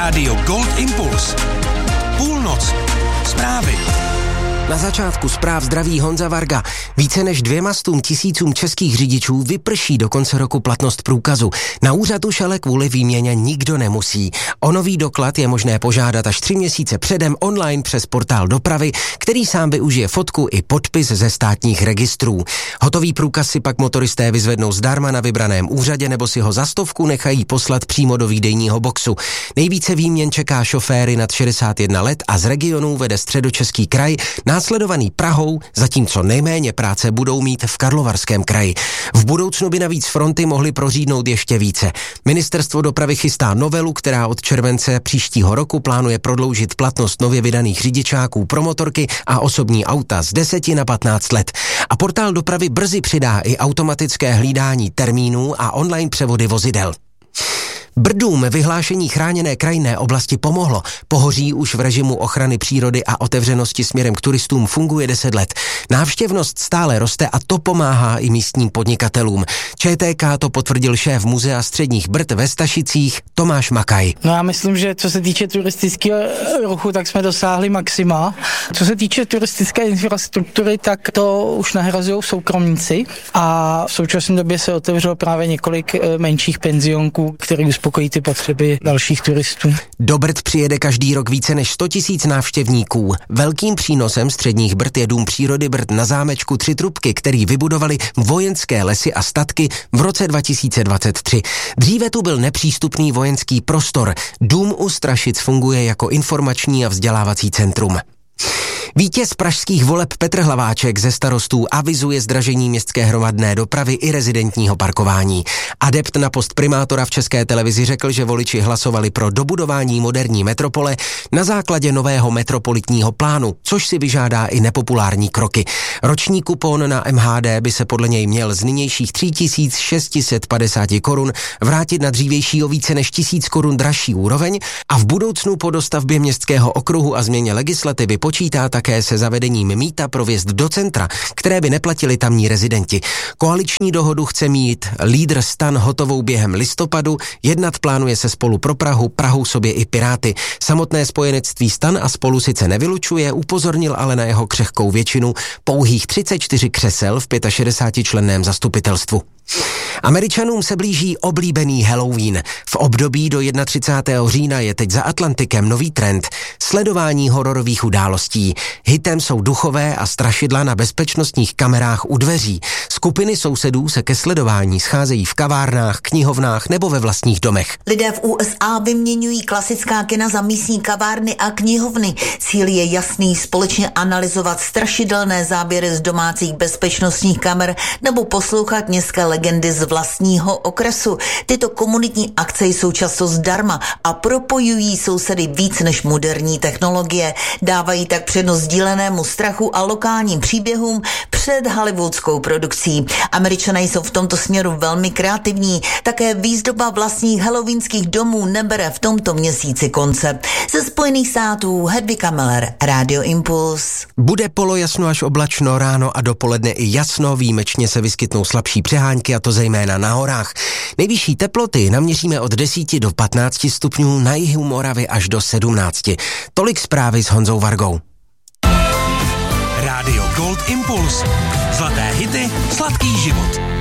Rádio Gold Impuls. Půlnoc. Zprávy. Na začátku zpráv zdraví Honza Varga. Více než 200 000 českých řidičů vyprší do konce roku platnost průkazu. Na úřad už ale kvůli výměně nikdo nemusí. O nový doklad je možné požádat až 3 měsíce předem online přes portál dopravy, který sám využije fotku i podpis ze státních registrů. Hotový průkaz si pak motoristé vyzvednou zdarma na vybraném úřadě nebo si ho za 100 nechají poslat přímo do výdejního boxu. Nejvíce výměn čeká šoféry nad 61 let a z regionů vede Středočeský kraj, následovaný Prahou, zatímco nejméně práce budou mít v Karlovarském kraji. V budoucnu by navíc fronty mohly prořídnout ještě více. Ministerstvo dopravy chystá novelu, která od července příštího roku plánuje prodloužit platnost nově vydaných řidičáků pro motorky a osobní auta z 10 na 15 let. A portál dopravy brzy přidá i automatické hlídání termínů a online převody vozidel. Brdům vyhlášení chráněné krajinné oblasti pomohlo. Pohoří už v režimu ochrany přírody a otevřenosti směrem k turistům funguje 10 let. Návštěvnost stále roste a to pomáhá i místním podnikatelům. ČTK to potvrdil šéf Muzea středních Brd ve Stašicích Tomáš Makaj. No já myslím, že co se týče turistického ruchu, tak jsme dosáhli maxima. Co se týče turistické infrastruktury, tak to už nahrazují soukromníci a v současné době se otevřelo právě několik menších penzionků, které uspokojí ty potřeby dalších turistů. Do Brd přijede každý rok více než 100 000 návštěvníků. Velkým přínosem středních Brd je Dům přírody Brd na zámečku Tři Trubky, který vybudovali Vojenské lesy a statky v roce 2023. Dříve tu byl nepřístupný vojenský prostor. Dům u Strašic funguje jako informační a vzdělávací centrum. Vítěz pražských voleb Petr Hlaváček ze Starostů avizuje zdražení městské hromadné dopravy i rezidentního parkování. Adept na post primátora v České televizi řekl, že voliči hlasovali pro dobudování moderní metropole na základě nového metropolitního plánu, což si vyžádá i nepopulární kroky. Roční kupon na MHD by se podle něj měl z nynějších 3650 korun vrátit na dřívější o více než 1000 korun dražší úroveň a v budoucnu po dostavbě městského okruhu a změně legislativy počítá také se zavedením mýta pro vjezd do centra, které by neplatili tamní rezidenti. Koaliční dohodu chce mít lídr STAN hotovou během listopadu, jednat plánuje se Spolu pro Prahu, Prahou sobě i Piráty. Samotné spojenectví STAN a Spolu sice nevylučuje, upozornil ale na jeho křehkou většinu, pouhých 34 křesel v 65členném zastupitelstvu. Američanům se blíží oblíbený Halloween. V období do 31. října je teď za Atlantikem nový trend sledování hororových událostí. Hitem jsou duchové a strašidla na bezpečnostních kamerách u dveří. Skupiny sousedů se ke sledování scházejí v kavárnách, knihovnách nebo ve vlastních domech. Lidé v USA vyměňují klasická kina za místní kavárny a knihovny. Cíl je jasný, společně analyzovat strašidelné záběry z domácích bezpečnostních kamer nebo poslouchat městské legendy z vlastního okresu. Tyto komunitní akce jsou často zdarma a propojují sousedy víc než moderní technologie. Dávají tak přednost sdílenému strachu a lokálním příběhům před hollywoodskou produkcí. Američané jsou v tomto směru velmi kreativní. Také výzdoba vlastních halloweenských domů nebere v tomto měsíci konce. Ze Spojených států Hedvika Miller, Radio Impuls. Bude polojasno až oblačno, ráno a dopoledne i jasno, výjimečně se vyskytnou slabší přehánky a to zejména na horách. Nejvyšší teploty naměříme od 10 do 15 stupňů, na jihu Moravy až do 17. Tolik zprávy s Honzou Vargou. Rádio Gold Impuls. Zlaté hity, sladký život.